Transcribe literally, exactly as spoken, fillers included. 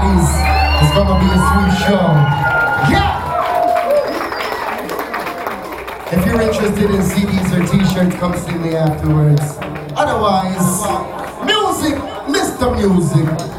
ladies. It's gonna be a sweet show. Yeah! If you're interested in C Ds or t-shirts, come see me afterwards. Otherwise, music, Mister Music.